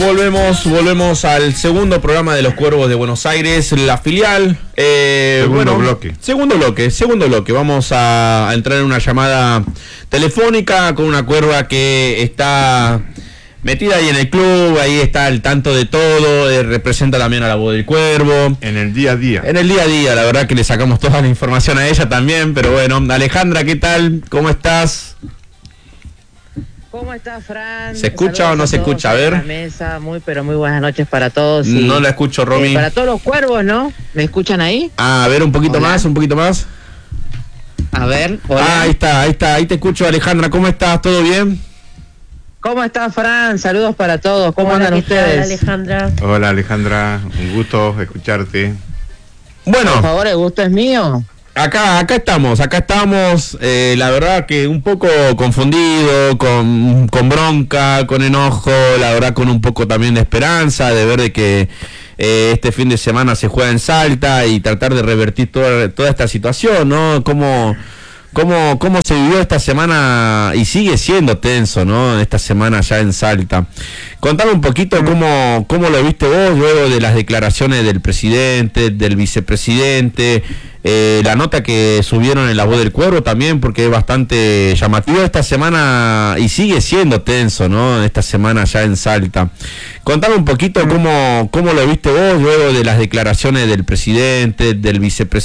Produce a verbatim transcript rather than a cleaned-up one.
Volvemos, volvemos al segundo programa de los Cuervos de Buenos Aires, la filial. Eh, segundo bueno, bloque. Segundo bloque, segundo bloque. Vamos a, a entrar en una llamada telefónica con una cuerva que está metida ahí en el club, ahí está al tanto de todo, eh, representa también a la voz del cuervo. En el día a día. En el día a día, la verdad que le sacamos toda la información a ella también, pero bueno, Alejandra, ¿qué tal? ¿Cómo estás? ¿Cómo estás, Fran? ¿Se escucha Saludos o no se escucha? A ver. La mesa, muy pero muy buenas noches para todos. Y, no la escucho, Romy. Eh, para todos los cuervos, ¿no? ¿Me escuchan ahí? Ah, a ver, un poquito Hola. más, un poquito más. A ver, hola. Ah, ahí está, ahí está, ahí te escucho, Alejandra. ¿Cómo estás? ¿Todo bien? ¿Cómo estás, Fran? Saludos para todos. ¿Cómo Hola, andan ¿qué tal, ustedes? Alejandra? Hola Alejandra, un gusto escucharte. Bueno, Por favor, el gusto es mío. acá, acá estamos, acá estamos, eh, la verdad que un poco confundido, con, con bronca, con enojo, la verdad con un poco también de esperanza, de ver de que eh, este fin de semana se juega en Salta y tratar de revertir toda, toda esta situación, ¿no? Cómo, cómo, cómo se vivió esta semana y sigue siendo tenso, ¿no? Esta semana ya en Salta. Contame un poquito cómo, cómo lo viste vos luego de las declaraciones del presidente, del vicepresidente, eh, la nota que subieron en La Voz del Cuervo también, porque es bastante llamativo esta semana y sigue siendo tenso, ¿no? Esta semana ya en Salta. Contame un poquito cómo, cómo lo viste vos luego de las declaraciones del presidente, del vicepresidente.